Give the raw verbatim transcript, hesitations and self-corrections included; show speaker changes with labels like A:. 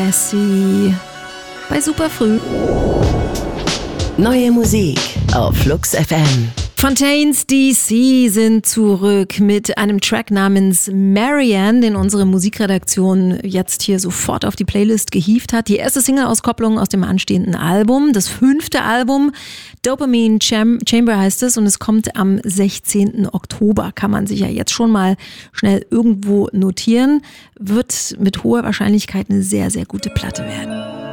A: Essie bei Superfrüh.
B: Neue Musik auf Flux F M.
A: Fontaines D C sind zurück mit einem Track namens Marianne, den unsere Musikredaktion jetzt hier sofort auf die Playlist gehievt hat. Die erste Single-Auskopplung aus dem anstehenden Album, das fünfte Album, Dopamine Chamber heißt es, und es kommt am sechzehnten Oktober. Kann man sich ja jetzt schon mal schnell irgendwo notieren. Wird mit hoher Wahrscheinlichkeit eine sehr, sehr gute Platte werden.